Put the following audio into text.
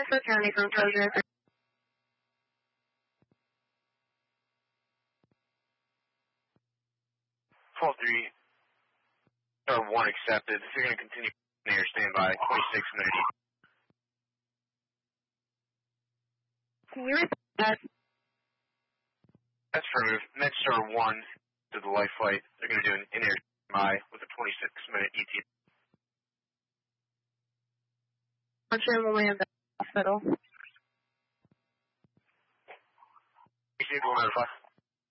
County from Treasure. 12-3, or 1 accepted. If you're going to continue near standby, 26 minutes. Can you repeat that? That's affirmative. MedStar 1 to the life flight. They're going to do an in-air standby with a 26-minute ETA. I'm sure we'll land at the hospital.